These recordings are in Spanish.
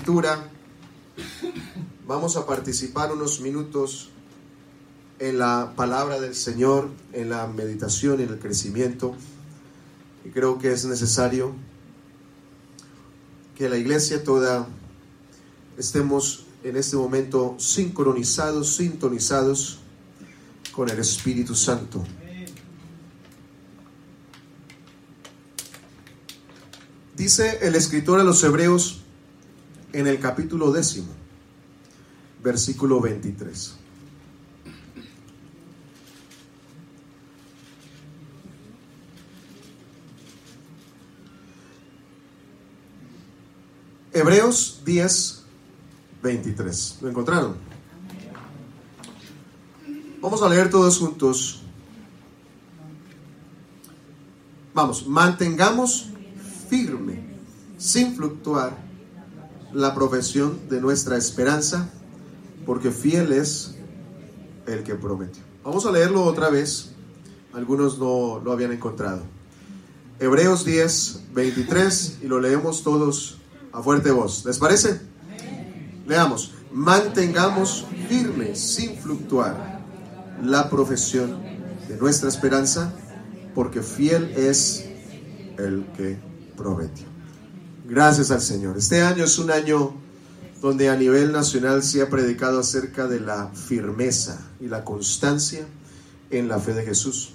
lectura, vamos a participar unos minutos en la palabra del Señor, en la meditación y en el crecimiento. Y creo que es necesario que la iglesia toda estemos en este momento sintonizados con el Espíritu Santo. Dice el escritor a los Hebreos en el capítulo 10, versículo 23. Hebreos 10, 23. ¿Lo encontraron? Vamos a leer todos juntos. Vamos, mantengamos firme, sin fluctuar, la profesión de nuestra esperanza, porque fiel es el que prometió. Vamos a leerlo otra vez. Algunos no lo habían encontrado. Hebreos 10, 23, y lo leemos todos a fuerte voz. ¿Les parece? Leamos. Mantengamos firme, sin fluctuar, la profesión de nuestra esperanza, porque fiel es el que prometió. Gracias al Señor. Este año es un año donde a nivel nacional se ha predicado acerca de la firmeza y la constancia en la fe de Jesús.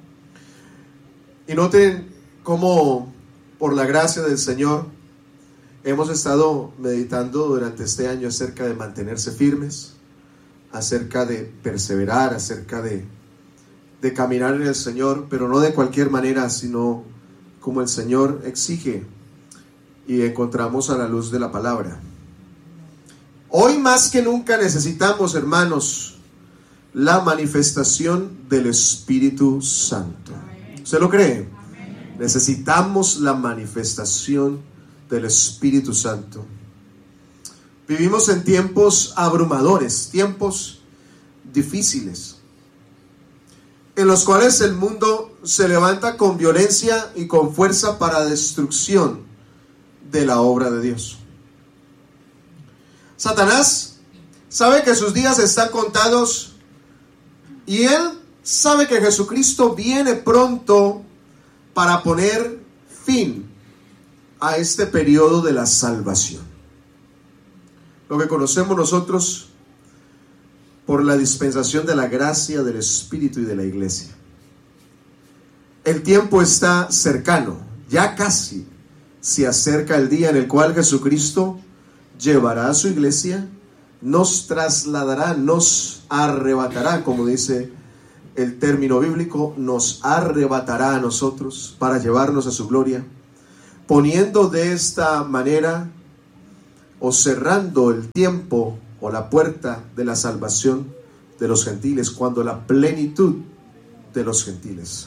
Y noten cómo, por la gracia del Señor, hemos estado meditando durante este año acerca de mantenerse firmes, acerca de perseverar, acerca de caminar en el Señor, pero no de cualquier manera, sino como el Señor exige, y encontramos a la luz de la palabra. Hoy más que nunca necesitamos, hermanos, la manifestación del Espíritu Santo. ¿Usted lo cree? Necesitamos la manifestación del Espíritu Santo. Vivimos en tiempos abrumadores, tiempos difíciles, en los cuales el mundo se levanta con violencia y con fuerza para destrucción de la obra de Dios. Satanás sabe que sus días están contados y él sabe que Jesucristo viene pronto para poner fin a este periodo de la salvación. Lo que conocemos nosotros por la dispensación de la gracia, del Espíritu y de la iglesia. El tiempo está cercano, ya casi se acerca el día en el cual Jesucristo llevará a su iglesia, nos trasladará, nos arrebatará, como dice el término bíblico, nos arrebatará a nosotros para llevarnos a su gloria, poniendo de esta manera o cerrando el tiempo o la puerta de la salvación de los gentiles, cuando la plenitud de los gentiles.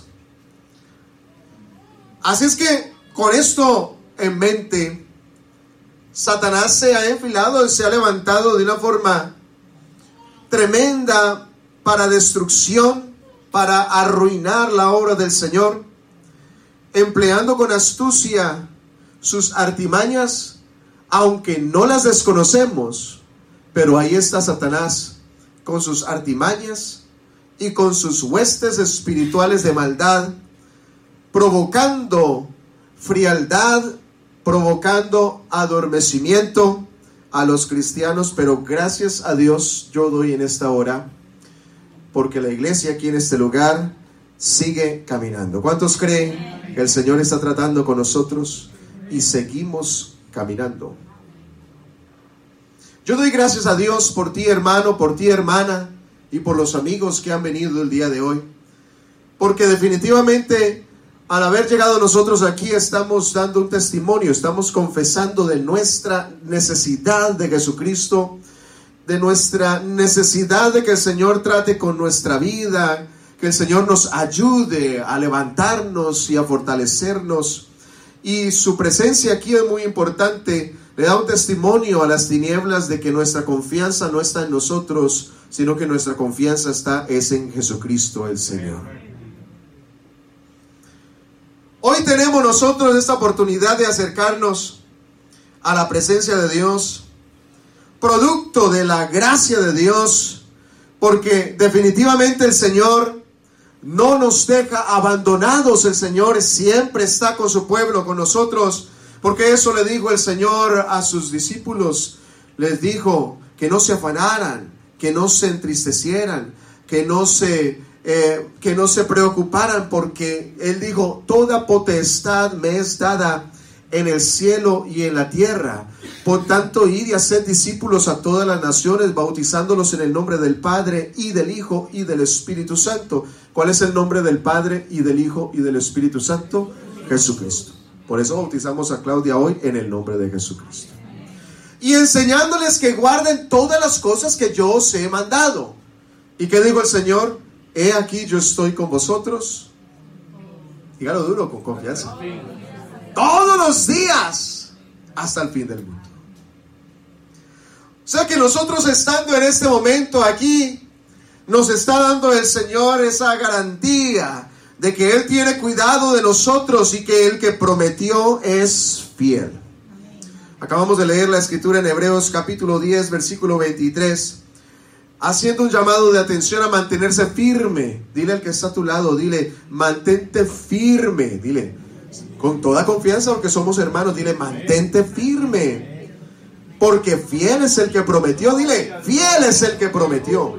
Así es que con esto en mente, Satanás se ha enfilado y se ha levantado de una forma tremenda para destrucción, para arruinar la obra del Señor, empleando con astucia sus artimañas, aunque no las desconocemos, pero ahí está Satanás con sus artimañas y con sus huestes espirituales de maldad, provocando frialdad, provocando adormecimiento a los cristianos. Pero gracias a Dios yo doy en esta hora, porque la iglesia aquí en este lugar sigue caminando. ¿Cuántos creen que el Señor está tratando con nosotros y seguimos caminando? Yo doy gracias a Dios por ti, hermano, por ti, hermana, y por los amigos que han venido el día de hoy, porque definitivamente al haber llegado nosotros aquí estamos dando un testimonio, estamos confesando de nuestra necesidad de Jesucristo, de nuestra necesidad de que el Señor trate con nuestra vida, que el Señor nos ayude a levantarnos y a fortalecernos. Y su presencia aquí es muy importante, le da un testimonio a las tinieblas de que nuestra confianza no está en nosotros, sino que nuestra confianza es en Jesucristo el Señor. Hoy tenemos nosotros esta oportunidad de acercarnos a la presencia de Dios, producto de la gracia de Dios, porque definitivamente el Señor no nos deja abandonados. El Señor siempre está con su pueblo, con nosotros, porque eso le dijo el Señor a sus discípulos. Les dijo que no se afanaran, que no se entristecieran, que no se preocuparan, porque Él dijo: toda potestad me es dada en el cielo y en la tierra. Por tanto, id y haced discípulos a todas las naciones, bautizándolos en el nombre del Padre, y del Hijo, y del Espíritu Santo. ¿Cuál es el nombre del Padre, y del Hijo, y del Espíritu Santo? Jesucristo. Por eso bautizamos a Claudia hoy en el nombre de Jesucristo. Y enseñándoles que guarden todas las cosas que yo os he mandado. ¿Y qué dijo el Señor? He aquí, yo estoy con vosotros. Dígalo duro, con confianza. Todos los días, hasta el fin del mundo. O sea que nosotros, estando en este momento aquí, nos está dando el Señor esa garantía de que Él tiene cuidado de nosotros y que el que prometió es fiel. Acabamos de leer la escritura en Hebreos capítulo 10, versículo 23, haciendo un llamado de atención a mantenerse firme. Dile al que está a tu lado, dile: mantente firme. Dile con toda confianza, porque somos hermanos, dile: mantente firme, porque fiel es el que prometió. Dile: fiel es el que prometió.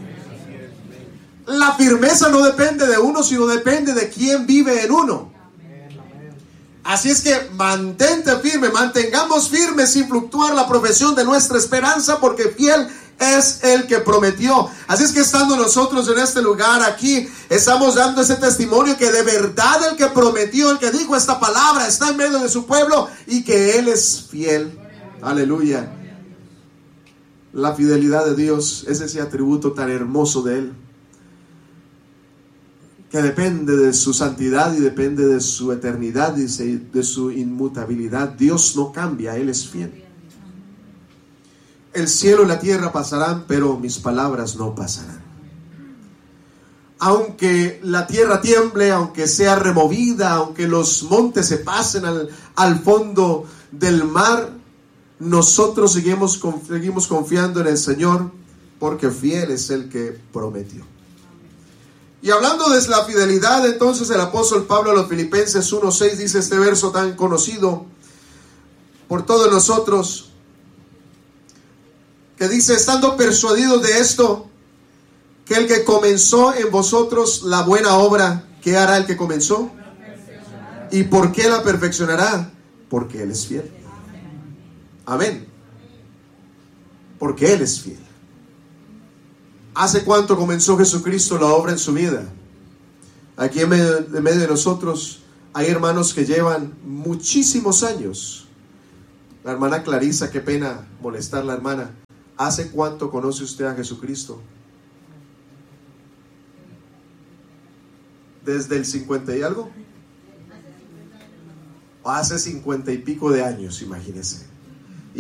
La firmeza no depende de uno, sino depende de quién vive en uno. Así es que mantente firme, mantengamos firme sin fluctuar la profesión de nuestra esperanza, porque fiel es el que prometió. Así es que, estando nosotros en este lugar aquí, estamos dando ese testimonio que de verdad el que prometió, el que dijo esta palabra, está en medio de su pueblo y que Él es fiel. Aleluya. La fidelidad de Dios es ese atributo tan hermoso de Él, que depende de su santidad y depende de su eternidad y de su inmutabilidad. Dios no cambia, Él es fiel. El cielo y la tierra pasarán, pero mis palabras no pasarán. Aunque la tierra tiemble, aunque sea removida, aunque los montes se pasen al fondo del mar, nosotros seguimos confiando en el Señor, porque fiel es el que prometió. Y hablando de la fidelidad, entonces el apóstol Pablo a los Filipenses 1:6 dice este verso tan conocido por todos nosotros, que dice: estando persuadidos de esto, que el que comenzó en vosotros la buena obra, ¿qué hará el que comenzó? ¿Y por qué la perfeccionará? Porque Él es fiel. Amén. Porque Él es fiel. ¿Hace cuánto comenzó Jesucristo la obra en su vida? Aquí en medio de nosotros hay hermanos que llevan muchísimos años. La hermana Clarisa, qué pena molestar la hermana. ¿Hace cuánto conoce usted a Jesucristo? ¿Desde el 50 y algo? Hace 50 y pico de años, imagínese.